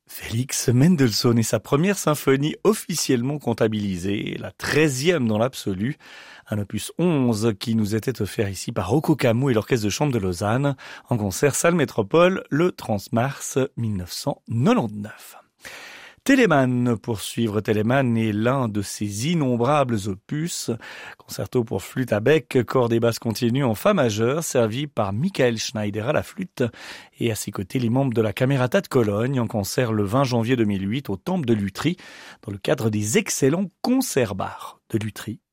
Félix Mendelssohn et sa première symphonie officiellement comptabilisée, la 13e dans l'absolu, un opus 11 qui nous était offert ici par Rocco Camou et l'Orchestre de Chambre de Lausanne, en concert Salle Métropole le 30 mars 1999. Telemann, poursuivre Telemann est l'un de ses innombrables opus, concerto pour flûte à bec, cordes et basses continues en fa majeur, servi par Michael Schneider à la flûte, et à ses côtés les membres de la Camerata de Cologne, en concert le 20 janvier 2008 au Temple de Lutry, dans le cadre des excellents concerts bars de Lutry.